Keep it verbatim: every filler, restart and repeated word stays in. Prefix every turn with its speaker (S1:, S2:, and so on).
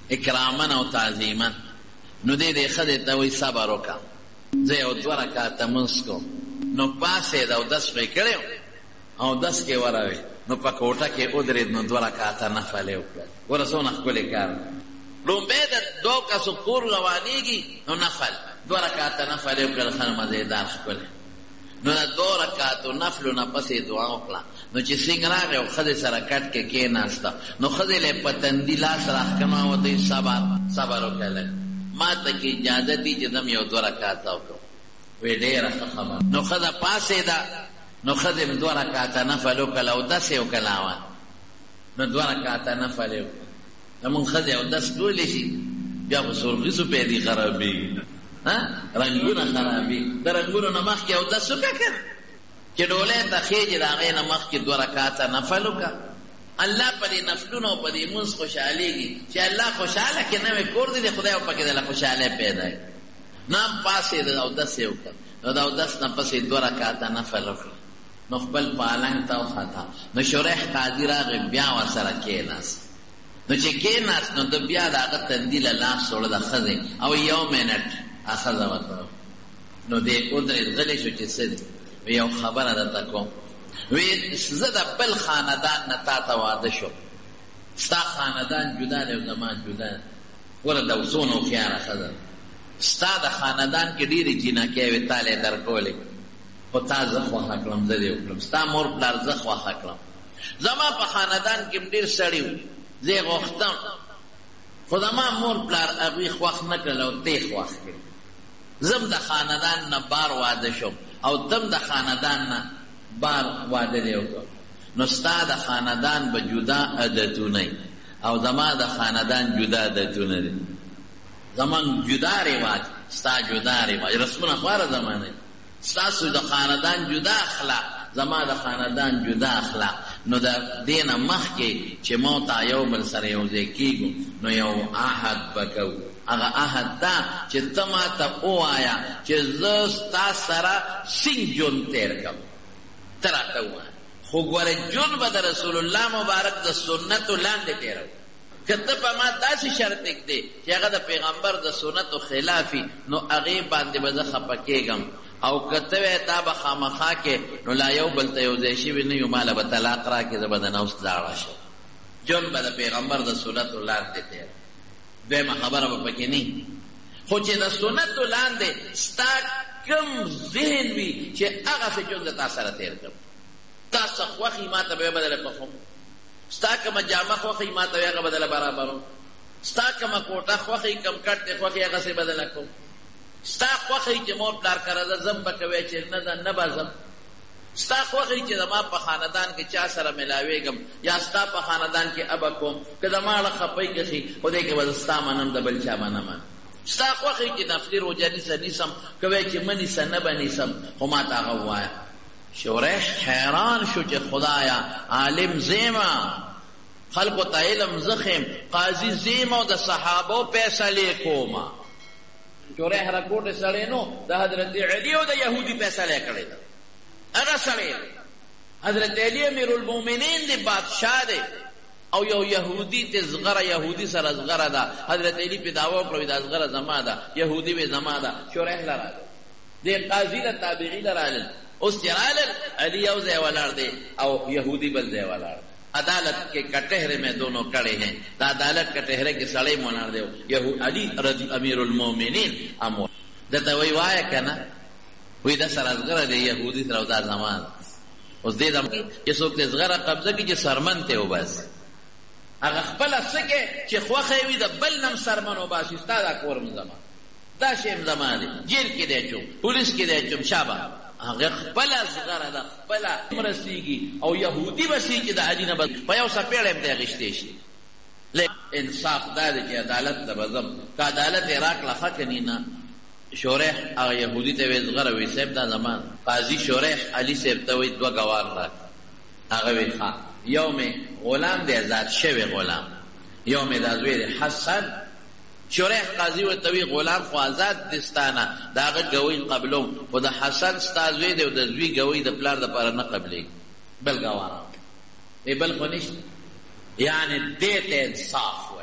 S1: اکرامن او تعظیمن. نو دې دې ښځې ته وایي صبر وکړه، زه یو دوه رکعته لمونځ کوم. نو پاڅېد او دس به یې کړی او دس کې ورغی، نو په کوټه کې ودرېد، نو دوه رکعته نفل یې وکړل. ګوره څومره ښکلی کار. لومبی د دوو کسو کور روانېږي، نو نفل دوه رکعته نفل یې وکړل، ښه مزېدار ښکلی. نو د دوه رکعتو نفلو نه پسې دعا وکړه. نو چې سینګ راغی او ښځې سره کټ کې کېناسته، نو ښځې له یې په تندي لاس راښکما وته صبر صبر وکړی، ما ته کې اجازه دي چې دم یو دوه رکعته وکړم. وی ډېره ښه خبره. نو ښځه پاڅېده، نو ښځې م دوه رکعته نفل وکړل او دس یې وکړل اول. نو دوه رکعته نفل یې وکړل. زمونږ ښځې اودس کولی شي، بیا خو سرخي سپېدې خرابېږي، رنګونه خرابېږي. د رنګونو نه مخکې اودس وکړه که نه، چې ډولۍ ته خېږي د هغې نه مخکې دوه رکعته نفل وکړه. الله په دې نفلونو او په دې مونځ خوشحالېږي چې الله خوشحاله کې نوی کور دی، د خدای او پکې دله خوشحالۍ پیدا کړي. نه هم پاڅېد اودس یې وکړه. نو د اودس نه پسې دوه رکعته نفل وکړه. نو خپل پالنګ ته وخته. نو شریح قاضي راغی، بیا ورسره کېناست. نو چې کېناست، نو د بیا د هغه تندي له لاس وړه د ښځې او یو منټ ښځه ورته. نو دی ودرېد، غلی شو چې څه دی. یو خبره درته کوم، وی زه د بل خاندان نه تا ته واده شم، ستا خاندان جدا دی او زما جدا دی. ګوره دا څونه هوښیاره ښځه، ستا د خاندان کې ډېرې جینکۍ وې، تا له یې درکولې، خو تا زه خوښه کړم، زه دې وکړم. ستا مور پلار زه خوښه کړم. زما په خاندان کې م ډېر سړي وو، زه یې غوښتم، خو زما مور پلار هغوی خوښ نه کړل او ته یې خوښ کړې. زه د خاندان نه بار واده شم او تم د خاندان نه بار واده دی وکړ. نو ستا د خاندان به جدا عادتونه او زما د خاندان جدا عادتونه دي. زمان جدا رواج، ستا جدا رواج، رسمونه خواره زمانه. ستاسو د خاندان جدا اخلاق، زما د خاندان جدا اخلاق. نو د دې نه مخکې چې موته یو بل سره یو ځای کېږو، نو یو عهد به کوو. هغه عهد دا چې ته ماته ووایه چې زه ستا سره سین ژوند تېر کړم، ته راته ووایه. خو ګوره ژوند به د رسول الله مبارک د سنتو لاندې تېروو. که ته په ما داسې شرط ایږدې چې هغه د پیغمبر د سنتو خلافي، نو هغې باندې به زه خفه کېږم. او که ته وایې دا به خامخا کې، نو لا یو بل ته یو ځای شوي نه یو، ماله به طلاق راکړې، زه به د نوس زاړه شم. ژوند به د پیغمبر د سنتو لاندې تېر. دویمه خبره به پکې نه، خو چې د سنتو لاندې ستا کوم ذهن وي چې هغسې ژوند د تا سره تېر کړم. تا څه خوښي ما ته به یې بدله پخوم، ستا کومه جامه خوښي ما ته به هغه بدله برابروم، ستا کومه کوټه خوښي کوم کټ دې خوښي هغسې بدله کوم، ستا خوښي چې مور پلار کره زه ځم به کوې چې نه ده نه به ځم، ستا خوښي چې زما په خاندان کې چا سره ملاوېږم یا ستا په خاندان کې ابه کوم، که زما اړه خفۍ کښي خو دې کې به زه ستا منم، د بل چا به نه منم. ستا خوښي چې نفلي روژه نیسه نیسم، کوې چې مه نیسه نه به نیسم، خو ما ته هغه ووایه. شریح حیران شو چې خدایا عالم زیمه، خلقو ته علم زخم، قاضي زیمه او د صحابو فیصلې کومه. شریح رکوټ سړی نو د حضرت علي او د یهودي فیصله کړې ده. هغه سړی حضرت علي امیر المؤمنین دی، بادشاه دی، او یو یهودي ته زغره، یهودي سره زغره ده. حضرت علي پې دعوه وکړه دا زغره زما ده، یهودي وې زما ده. شریح له راغل، دې قاضي له تابعي له رالل، اوس چې رالل علي یو ځای ولاړ دی او یهودي بل ځای ولاړ. عدالت کے کٹہرے میں دونوں کڑے ہیں، دا عدالت کٹہرے کے سڑے منار دے علی رضی امیر المومنین امور دتا وی وای کنا وی دا سر ازغره دی یهودی سره دا زمان اوس دې دم چې څوک دې زغره قبضه کې چې سرمن ته وباس هغه خپل سکه چې خوخه وي د بل نم سرمن وباسي ستاده کورم زمان دا شیم زمان جیل کې دی چوم پولیس کې دی چوم شابه هغه خپل زغره ده خپل مرسیږي او يهودي بسي چې د علی نه بس په یو سپېړم دی غشتې شي. لیکن انصاف دا دی چې عدالت د بزم که عدالت عراق لخه کني نه شورح هغه يهودي ته وی زغره وی صاحب دا زمان قاضي شورح علي صاحب ته وی دوه ګوار را هغه وی ښه یوم غلام دی آزاد شوی غلام یوم د ازوی حسن شورح قاضي ورته وی غلام خو آزاد دستانه داغه ګوي قبلو خو د حسن استازوی دی او د زوی ګوي د پلار د پاره نه قبلې بل ګوار ای بل خو نشته یعنی دې ته انصاف